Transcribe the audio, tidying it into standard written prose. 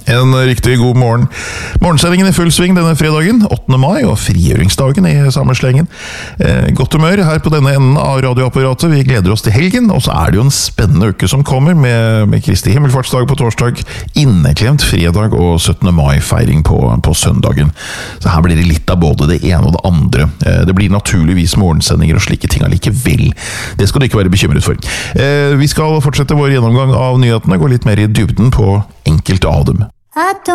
En riktig god morgen. Morgensendingen i full sving denne fredagen, 8. mai, og frigjøringsdagen i samme slengen. Godt humør her på denne enden av radioapparatet. Vi gleder oss til helgen, og så det jo en spennende uke som kommer med Kristi himmelfartsdag på torsdag, inneklemt fredag og 17. mai-feiring på søndagen. Så her blir det litt av både det ene og det andre. Det blir naturligvis morgensendinger og slike ting allikevel. Det skal du ikke være bekymret for. Vi skal fortsette vår gjennomgang av nyhetene, gå litt mer i dybden på enkelte av dem.